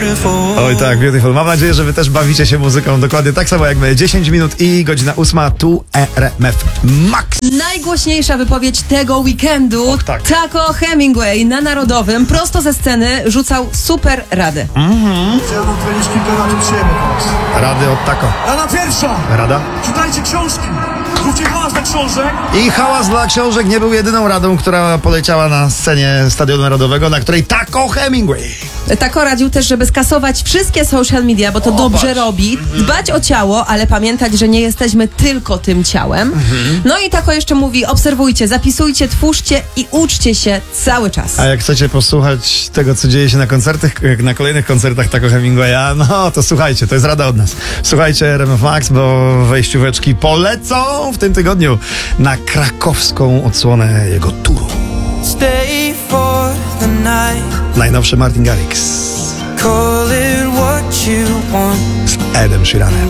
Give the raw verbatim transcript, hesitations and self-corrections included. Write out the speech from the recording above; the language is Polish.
Oj tak, Beautiful. Mam nadzieję, że wy też bawicie się muzyką dokładnie tak samo jak my. dziesięć minut i godzina ósma, tu R M F Max. Najgłośniejsza wypowiedź tego weekendu. Och, tak. Taco Hemingway na Narodowym prosto ze sceny rzucał super rady. Mhm. Chciałbym powiedzieć kilka rad przyjemnych teraz. Rady od Taco. Rada pierwsza! Rada? Czytajcie książki! Zróbcie hałas dla książek! I hałas dla książek nie był jedyną radą, która poleciała na scenie Stadionu Narodowego, na której Taco Hemingway. Taco radził też, żeby skasować wszystkie social media, bo to O, dobrze patrz. robi. Dbać o ciało, ale pamiętać, że nie jesteśmy tylko tym ciałem. Mhm. No i Taco jeszcze mówi, obserwujcie, zapisujcie, twórzcie i uczcie się cały czas. A jak chcecie posłuchać tego, co dzieje się na koncertach, na kolejnych koncertach Taco Hemingwaya, no to słuchajcie, to jest rada od nas. Słuchajcie R M F Max, bo wejścióweczki polecą w tym tygodniu na krakowską odsłonę jego touru. Stay for the night. Najnowszy Martin Garrix Call it what you want. z Edem Sheeranem.